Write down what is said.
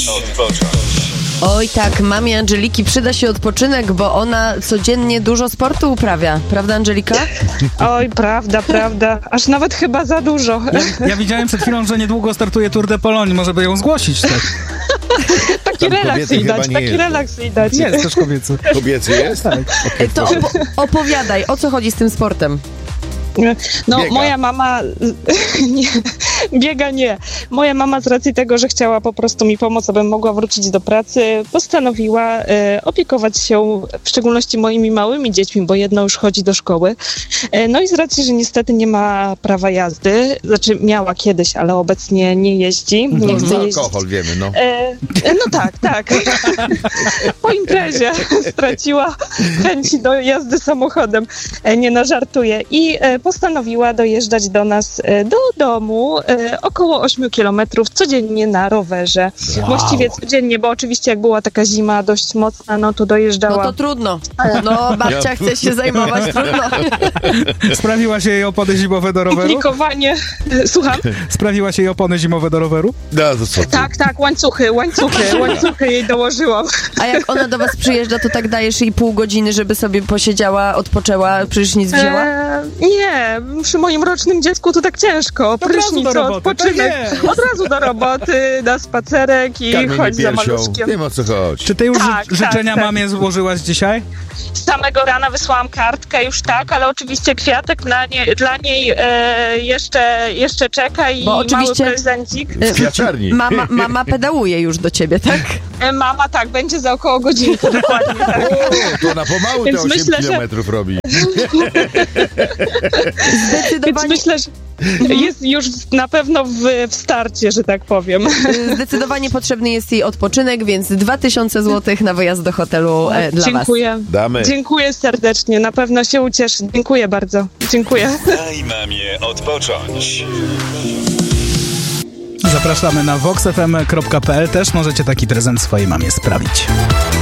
Odpocząć. Oj tak, mamie Angeliki przyda się odpoczynek, bo ona codziennie dużo sportu uprawia. Prawda, Angelika? Oj, prawda. Aż nawet chyba za dużo. Ja widziałem przed chwilą, że niedługo startuje Tour de Pologne. Może by ją zgłosić, tak? Taki relaks jej dać, Nie, jest też kobiecy. Kobiecy jest? Tak. To opowiadaj, o co chodzi z tym sportem? No, Biega. moja mama... nie, biega nie. Moja mama z racji tego, że chciała po prostu mi pomóc, abym mogła wrócić do pracy, postanowiła opiekować się w szczególności moimi małymi dziećmi, bo jedno już chodzi do szkoły. No i z racji, że niestety nie ma prawa jazdy, znaczy miała kiedyś, ale obecnie nie jeździ. Nie chce jeździć. Alkohol, wiemy, no. No tak. Po imprezie straciła chęci do jazdy samochodem. Nie nażartuję. I postanowiła dojeżdżać do nas do domu około 8 kilometrów codziennie na rowerze. Wow. Właściwie codziennie, bo oczywiście jak była taka zima dość mocna, no to dojeżdżała. No to trudno. No, babcia chce się zajmować, trudno. Sprawiłaś jej opony zimowe do roweru? Komplikowanie. Słucham? Sprawiłaś jej opony zimowe do roweru? No, to co ty? Tak, łańcuchy jej dołożyłam. A jak ona do was przyjeżdża, to tak dajesz jej pół godziny, żeby sobie posiedziała, odpoczęła, prysznic wzięła? Nie, przy moim rocznym dziecku to tak ciężko. Od razu do roboty, odpoczynek. tak jest. Od razu do roboty, na spacerek i Karmienie chodź za piersią. maluszkiem. Wiem, o co chodzi. Czy ty już Tak, życzenia tak. mamie złożyłaś dzisiaj? Z samego rana wysłałam kartkę już tak, ale oczywiście kwiatek dla niej jeszcze czeka i Bo oczywiście- mały prezencik. W kwiaciarni. Mama pedałuje już do ciebie, tak? Mama tak, będzie za około godzinkę dokładnie. Tak. O, to na pomału te Więc 8 myślę, że- kilometrów robi. Więc Zdecydowanie, myślę, że jest już na pewno w starcie, że tak powiem. zdecydowanie potrzebny jest jej odpoczynek, więc 2000 zł na wyjazd do hotelu dla was. Dziękuję. Damy. Dziękuję serdecznie, na pewno się ucieszy. Dziękuję bardzo. Dziękuję. Daj mamie odpocząć. Zapraszamy na voxfm.pl. Też możecie taki prezent swojej mamie sprawić.